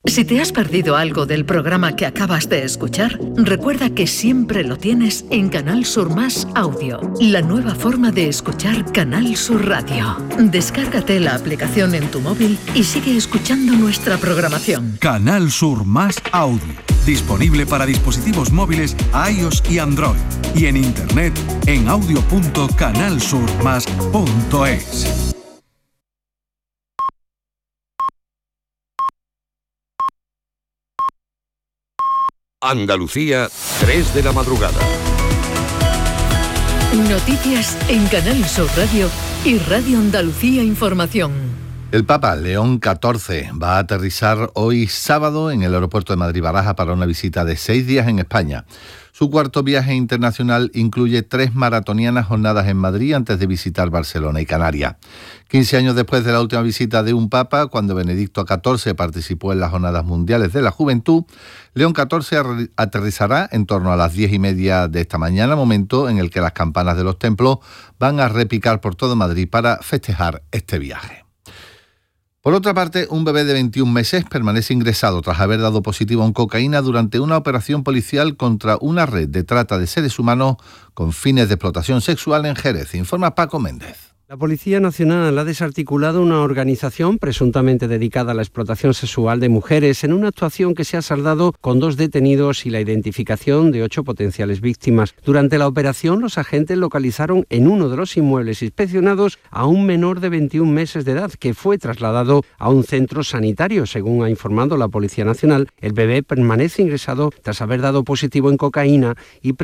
Si te has perdido algo del programa que acabas de escuchar, recuerda que siempre lo tienes en Canal Sur Más Audio, la nueva forma de escuchar Canal Sur Radio. Descárgate la aplicación en tu móvil y sigue escuchando nuestra programación. Canal Sur Más Audio, disponible para dispositivos móviles iOS y Android, y en internet en audio.canalsurmas.es. Andalucía, 3 de la madrugada. Noticias en Canal Sur Radio y Radio Andalucía Información. El Papa León XIV va a aterrizar hoy sábado en el aeropuerto de Madrid-Barajas para una visita de 6 días en España. Su cuarto viaje internacional incluye 3 maratonianas jornadas en Madrid antes de visitar Barcelona y Canarias. 15 años después de la última visita de un papa, cuando Benedicto XIV participó en las Jornadas Mundiales de la Juventud, León XIV aterrizará en torno a las 10:30 de esta mañana, momento en el que las campanas de los templos van a repicar por todo Madrid para festejar este viaje. Por otra parte, un bebé de 21 meses permanece ingresado tras haber dado positivo en cocaína durante una operación policial contra una red de trata de seres humanos con fines de explotación sexual en Jerez, informa Paco Méndez. La Policía Nacional ha desarticulado una organización presuntamente dedicada a la explotación sexual de mujeres en una actuación que se ha saldado con 2 detenidos y la identificación de 8 potenciales víctimas. Durante la operación, los agentes localizaron en uno de los inmuebles inspeccionados a un menor de 21 meses de edad que fue trasladado a un centro sanitario. Según ha informado la Policía Nacional, el bebé permanece ingresado tras haber dado positivo en cocaína y